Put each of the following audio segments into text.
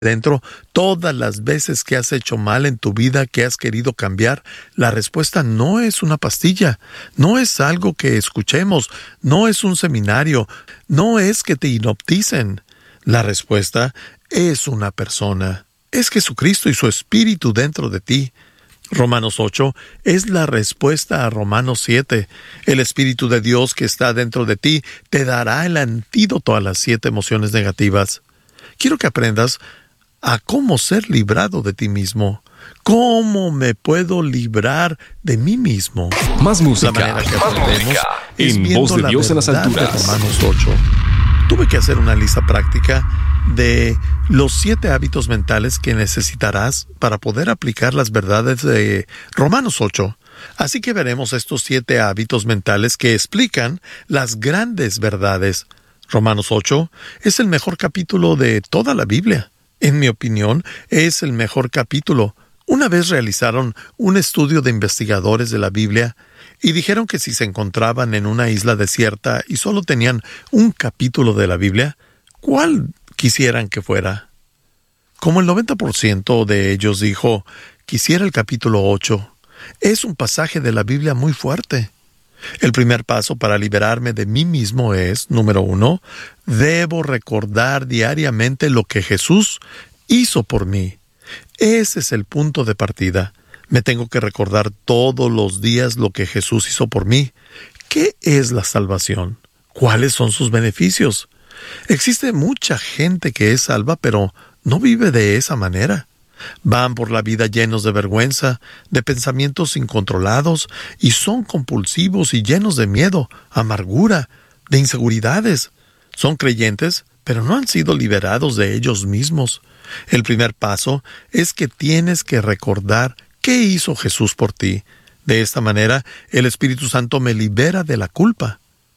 dentro, todas las veces que has hecho mal en tu vida, que has querido cambiar, la respuesta no es una pastilla, no es algo que escuchemos, no es un seminario, no es que te hipnoticen. La respuesta es una persona, es Jesucristo y su Espíritu dentro de ti. Romanos 8 es la respuesta a Romanos 7. El Espíritu de Dios que está dentro de ti te dará el antídoto a las 7 emociones negativas. Quiero que aprendas a cómo ser librado de ti mismo. ¿Cómo me puedo librar de mí mismo? Más música, La manera que aprendemos es en viendo Voz de la Dios en las verdad de alturas. Romanos 8. Tuve que hacer una lista práctica de los 7 hábitos mentales que necesitarás para poder aplicar las verdades de Romanos 8. Así que veremos estos 7 hábitos mentales que explican las grandes verdades. Romanos 8 es el mejor capítulo de toda la Biblia. En mi opinión, es el mejor capítulo. Una vez realizaron un estudio de investigadores de la Biblia y dijeron que si se encontraban en una isla desierta y solo tenían un capítulo de la Biblia, ¿cuál quisieran que fuera? Como el 90% de ellos dijo, quisiera el capítulo 8. Es un pasaje de la Biblia muy fuerte. El primer paso para liberarme de mí mismo es, número 1, debo recordar diariamente lo que Jesús hizo por mí. Ese es el punto de partida. Me tengo que recordar todos los días lo que Jesús hizo por mí. ¿Qué es la salvación? ¿Cuáles son sus beneficios? Existe mucha gente que es salva, pero no vive de esa manera. Van por la vida llenos de vergüenza, de pensamientos incontrolados, y son compulsivos y llenos de miedo, amargura, de inseguridades. Son creyentes, pero no han sido liberados de ellos mismos. El primer paso es que tienes que recordar qué hizo Jesús por ti. De esta manera, el Espíritu Santo me libera de la culpa.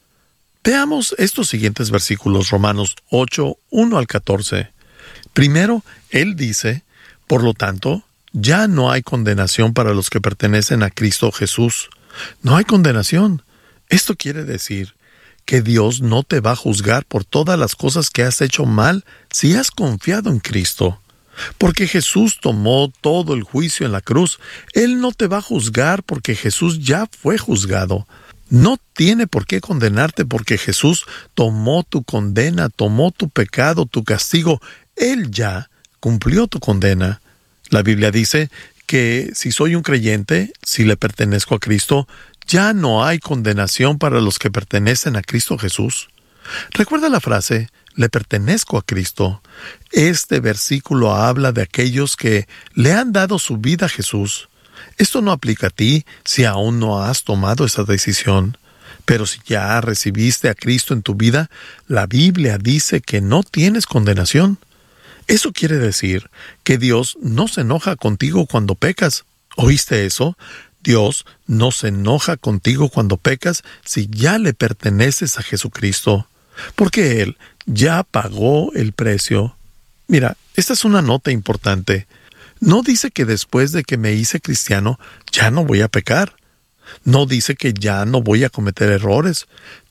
Veamos estos siguientes versículos, Romanos 8, 1 al 14. Primero, él dice, por lo tanto, ya no hay condenación para los que pertenecen a Cristo Jesús. No hay condenación. Esto quiere decir que Dios no te va a juzgar por todas las cosas que has hecho mal si has confiado en Cristo. Porque Jesús tomó todo el juicio en la cruz. Él no te va a juzgar porque Jesús ya fue juzgado. No tiene por qué condenarte porque Jesús tomó tu condena, tomó tu pecado, tu castigo. Él ya cumplió tu condena. La Biblia dice que si soy un creyente, si le pertenezco a Cristo, ya no hay condenación para los que pertenecen a Cristo Jesús. Recuerda la frase, le pertenezco a Cristo. Este versículo habla de aquellos que le han dado su vida a Jesús. Esto no aplica a ti si aún no has tomado esa decisión. Pero si ya recibiste a Cristo en tu vida, la Biblia dice que no tienes condenación. Eso quiere decir que Dios no se enoja contigo cuando pecas. ¿Oíste eso? Dios no se enoja contigo cuando pecas si ya le perteneces a Jesucristo, porque Él ya pagó el precio. Mira, esta es una nota importante. No dice que después de que me hice cristiano ya no voy a pecar. No dice que ya no voy a cometer errores.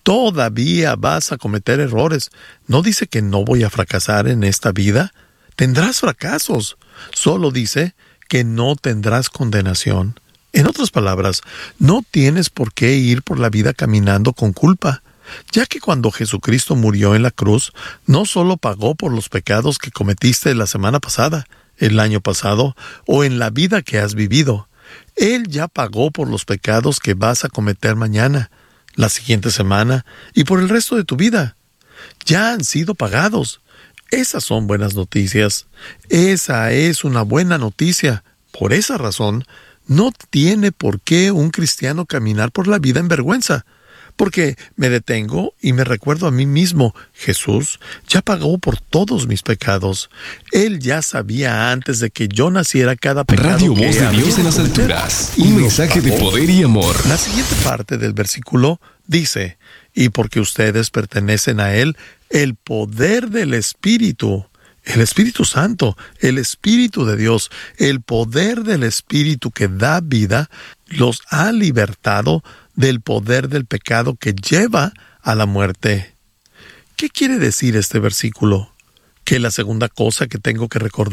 Todavía vas a cometer errores. No dice que no voy a fracasar en esta vida. Tendrás fracasos. Solo dice que no tendrás condenación. En otras palabras, no tienes por qué ir por la vida caminando con culpa, ya que cuando Jesucristo murió en la cruz, no solo pagó por los pecados que cometiste la semana pasada, el año pasado, o en la vida que has vivido. Él ya pagó por los pecados que vas a cometer mañana, la siguiente semana, y por el resto de tu vida. Ya han sido pagados. Esas son buenas noticias. Esa es una buena noticia. Por esa razón, no tiene por qué un cristiano caminar por la vida en vergüenza, porque me detengo y me recuerdo a mí mismo, Jesús ya pagó por todos mis pecados. Él ya sabía antes de que yo naciera cada pecado. Radio Voz de Dios en las alturas. Un mensaje de poder y amor. La siguiente parte del versículo dice, y porque ustedes pertenecen a Él, el poder del Espíritu, el Espíritu Santo, el Espíritu de Dios, el poder del Espíritu que da vida, los ha libertado del poder del pecado que lleva a la muerte. ¿Qué quiere decir este versículo? que la segunda cosa que tengo que recordar